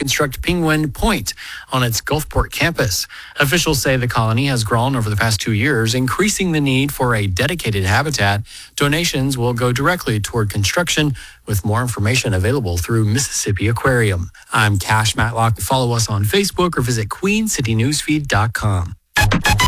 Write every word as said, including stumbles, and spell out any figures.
construct Penguin Point on its Gulfport campus. Officials say the colony has grown over the past two years, increasing the need for a dedicated habitat. Donations will go directly toward construction, with more information available through Mississippi Aquarium. I'm Cash Matlock. Follow us on Facebook or visit queen city newsfeed dot com.